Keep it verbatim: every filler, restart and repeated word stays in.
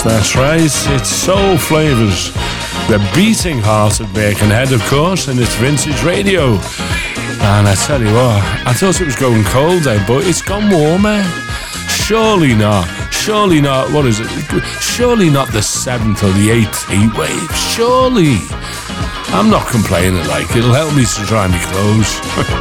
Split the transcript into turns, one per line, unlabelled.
That's right, it's Soul Flavours, the beating heart of Birkenhead, of course, and it's Vintage Radio. And I tell you what, I thought it was going cold then, but it's gone warmer. Surely not, surely not, what is it? Surely not the seventh or the eighth heat wave, surely. I'm not complaining, like, it'll help me to dry my clothes.